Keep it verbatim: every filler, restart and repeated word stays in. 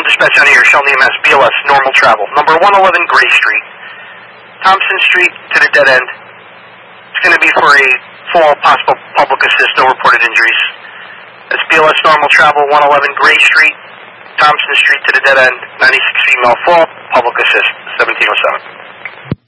dispatch out here, Shelton E M S, B L S, normal travel. Number one eleven Gray Street. Thompson Street to the dead end. It's going to be for a fall, possible public assist, no reported injuries. That's B L S normal travel, one eleven Gray Street, Thompson Street to the dead end, ninety-six female fall, public assist, seventeen oh seven.